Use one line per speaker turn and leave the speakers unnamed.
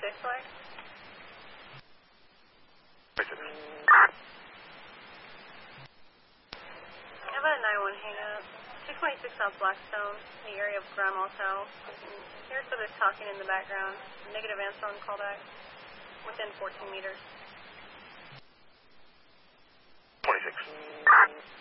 base flag. How about a 9-1 hang up? 226 South Blackstone, the area of Grand Motel. Here's for this talking in the background. Negative answer on callback. Within 14 meters.
26.